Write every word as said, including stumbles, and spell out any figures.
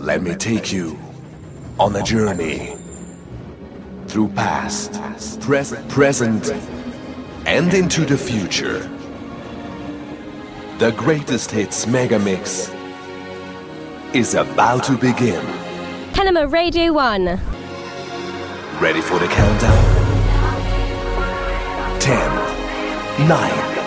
Let me take you on a journey through past, pres- present, and into the future. The greatest hits mega mix is about to begin. Panama Radio one. Ready for the countdown? ten, nine,